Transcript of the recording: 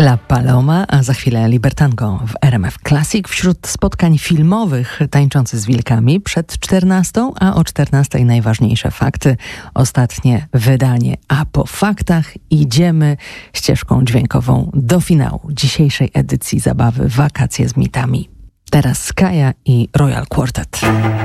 La Paloma, a za chwilę Libertango w RMF Classic. Wśród spotkań filmowych Tańczący z wilkami przed 14, a o 14 najważniejsze fakty. Ostatnie wydanie, a po faktach idziemy ścieżką dźwiękową do finału dzisiejszej edycji zabawy Wakacje z mitami. Teraz Kaja i Royal Quartet.